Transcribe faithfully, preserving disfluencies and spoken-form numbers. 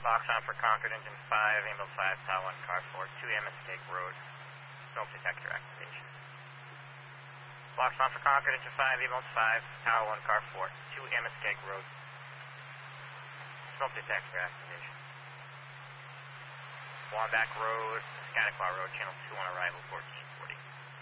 Box on for Concord, engine five, ambulance five, Tower one, car four, two Amistake Road. Smoke detector activation. Box on for Concord, engine five, ambulance five, Tower one, car four, two Amistake Road. Smoke detector activation. Wamback Road, Scaniclaw Road, channel two on arrival, fourteen.